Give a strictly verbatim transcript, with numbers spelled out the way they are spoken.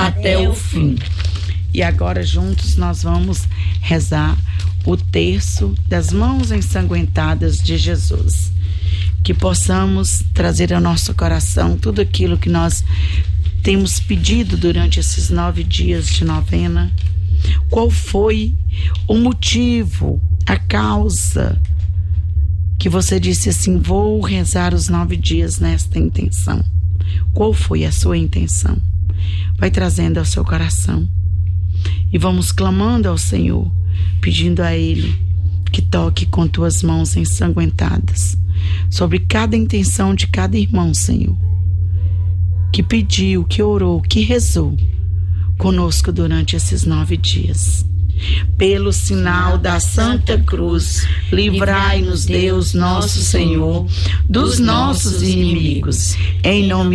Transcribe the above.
até o fim. E agora juntos nós vamos rezar o terço das mãos ensanguentadas de Jesus. Que possamos trazer ao nosso coração tudo aquilo que nós temos pedido durante esses nove dias de novena. Qual foi o motivo, a causa que você disse assim: vou rezar os nove dias nesta intenção? Qual foi a sua intenção? Vai trazendo ao seu coração e vamos clamando ao Senhor, pedindo a Ele que toque com tuas mãos ensanguentadas sobre cada intenção de cada irmão, Senhor, que pediu, que orou, que rezou conosco durante esses nove dias. Pelo sinal da Santa Cruz, livrai-nos, Deus nosso Senhor, dos nossos inimigos. Em nome